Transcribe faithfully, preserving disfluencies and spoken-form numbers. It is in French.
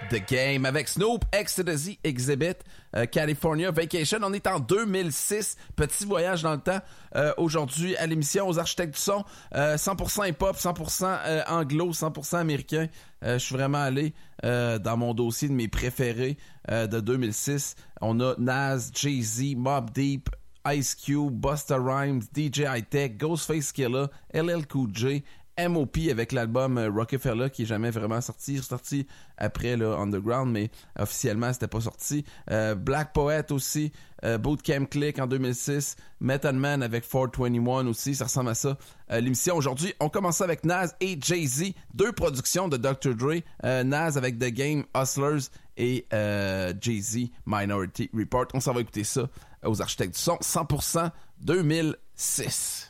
The Game avec Snoop, Ecstasy, Exhibit, euh, California Vacation. On est en deux mille six, petit voyage dans le temps. Euh, aujourd'hui à l'émission aux Architectes du son, euh, cent pour cent hip-hop, cent pour cent euh, anglo, cent pour cent américain. Euh, je suis vraiment allé euh, dans mon dossier de mes préférés euh, de deux mille six. On a Nas, Jay-Z, Mobb Deep, Ice Cube, Busta Rhymes, D J Hi-Tech, Ghostface Killah, L L Cool J, M O P avec l'album euh, Rockefeller qui est jamais vraiment sorti, sorti après là, Underground, mais officiellement c'était pas sorti. Euh, Black Poet aussi, euh, Bootcamp Click en deux mille six, Method Man avec four twenty-one aussi, ça ressemble à ça. Euh, l'émission aujourd'hui, on commence avec Nas et Jay-Z, deux productions de docteur Dre, euh, Nas avec The Game, Hustlers et euh, Jay-Z, Minority Report. On s'en va écouter ça aux Architectes du son, cent pour cent deux mille six.